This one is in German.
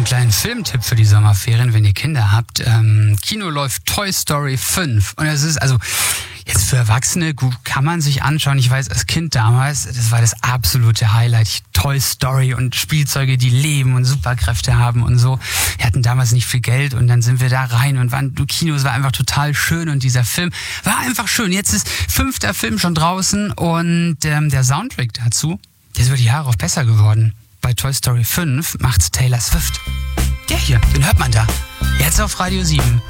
einen kleinen Filmtipp für die Sommerferien, wenn ihr Kinder habt. Kino läuft Toy Story 5. Und es ist, also jetzt für Erwachsene, gut, kann man sich anschauen. Ich weiß, als Kind damals, das war das absolute Highlight. Toy Story und Spielzeuge, die leben und Superkräfte haben und so. Wir hatten damals nicht viel Geld und dann sind wir da rein und waren im Kino. Es war einfach total schön und dieser Film war einfach schön. Jetzt ist 5. Film schon draußen und der Soundtrack dazu, der ist über die Jahre auch besser geworden. Bei Toy Story 5 macht's Taylor Swift. Der hier, den hört man da. Jetzt auf Radio 7.